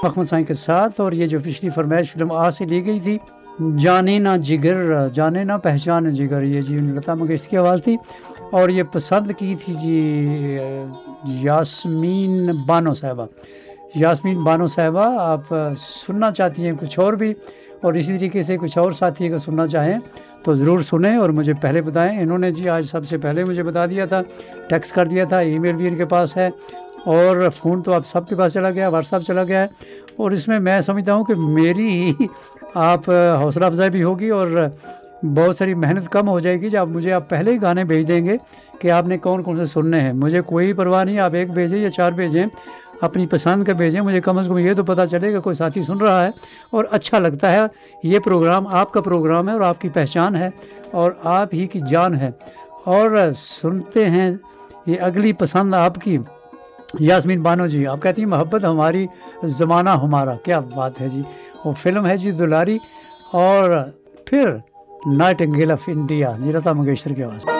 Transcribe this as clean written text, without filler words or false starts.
محمد سائیں کے ساتھ. اور یہ جو پچھلی فرمائش فلم آ سے لی گئی تھی، جانے نہ جگر جانے نہ پہچان جگر، یہ جی لتا منگیشکر کی آواز تھی. اور یہ پسند کی تھی جی یاسمین بانو صاحبہ. یاسمین بانو صاحبہ آپ سننا چاہتی ہیں کچھ اور بھی، اور اسی طریقے سے کچھ اور ساتھی اگر سننا چاہیں تو ضرور سنیں اور مجھے پہلے بتائیں. انہوں نے جی آج سب سے پہلے مجھے بتا دیا تھا، ٹیکس کر دیا تھا، ای میل بھی ان کے پاس ہے، اور فون تو اب سب کے پاس چلا گیا، واٹس ایپ چلا گیا ہے. اور اس میں میں سمجھتا ہوں کہ میری ہی آپ حوصلہ افزائی بھی ہوگی اور بہت ساری محنت کم ہو جائے گی جب مجھے آپ پہلے ہی گانے بھیج دیں گے کہ آپ نے کون کون سے سننے ہیں. مجھے کوئی پرواہ نہیں، آپ ایک بھیجیں یا 4 بھیجیں، اپنی پسند کا بھیجیں، مجھے کم از کم یہ تو پتہ چلے کہ کوئی ساتھی سن رہا ہے اور اچھا لگتا ہے. یہ پروگرام آپ کا پروگرام ہے اور آپ کی پہچان ہے اور آپ ہی کی جان ہے. اور سنتے ہیں یہ اگلی پسند آپ کی یاسمین بانو جی. آپ کہتی ہیں محبت ہماری زمانہ ہمارا، کیا بات ہے جی. وہ فلم ہے جی دلاری، اور پھر Nightingale of India, Lata Mangeshkar کی آواز.